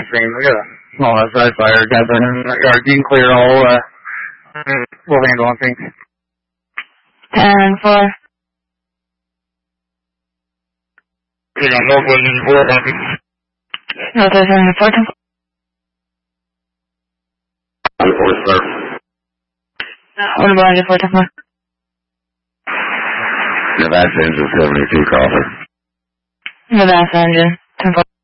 stream. We got a small outside fire. Guys are in the yard. You can clear all, we'll handle on things. 10-4. You got Northwest 4, copy. Northwest 4, 10-4. 4, sir. What about 4, 10-4? Nevada Engine 72, copy. Nevada Engine 10-4.